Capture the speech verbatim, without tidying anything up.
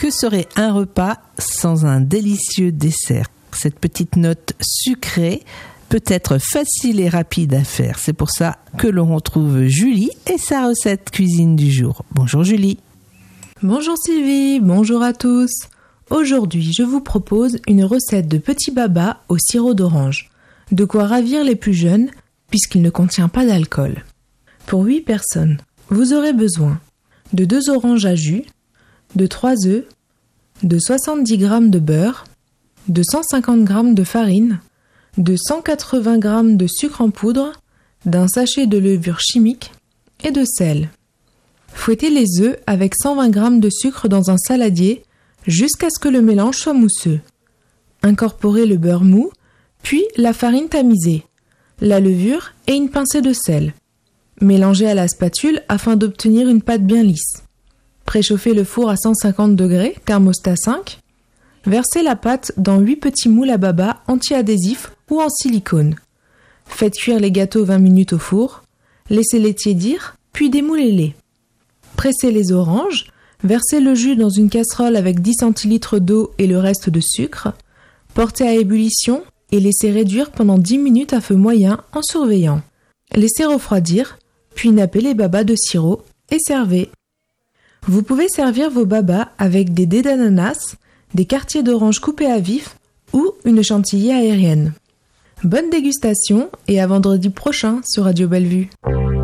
Que serait un repas sans un délicieux dessert ? Cette petite note sucrée peut être facile et rapide à faire. C'est pour ça que l'on retrouve Julie et sa recette cuisine du jour. Bonjour Julie. Bonjour Sylvie, bonjour à tous. Aujourd'hui, je vous propose une recette de petits babas au sirop d'orange. De quoi ravir les plus jeunes puisqu'il ne contient pas d'alcool. Pour huit personnes, vous aurez besoin de deux oranges à jus, de trois œufs, de soixante-dix grammes de beurre, de cent cinquante grammes de farine, de cent quatre-vingts grammes de sucre en poudre, d'un sachet de levure chimique et de sel. Fouettez les œufs avec cent vingt grammes de sucre dans un saladier jusqu'à ce que le mélange soit mousseux. Incorporez le beurre mou, puis la farine tamisée, la levure et une pincée de sel. Mélangez à la spatule afin d'obtenir une pâte bien lisse. Préchauffez le four à cent cinquante degrés, thermostat cinq. Versez la pâte dans huit petits moules à baba anti-adhésifs ou en silicone. Faites cuire les gâteaux vingt minutes au four. Laissez-les tiédir, puis démoulez-les. Pressez les oranges. Versez le jus dans une casserole avec dix centilitres d'eau et le reste de sucre. Portez à ébullition et laissez réduire pendant dix minutes à feu moyen en surveillant. Laissez refroidir, puis nappez les babas de sirop et servez. Vous pouvez servir vos babas avec des dés d'ananas, des quartiers d'orange coupés à vif ou une chantilly aérienne. Bonne dégustation et à vendredi prochain sur Radio Bellevue.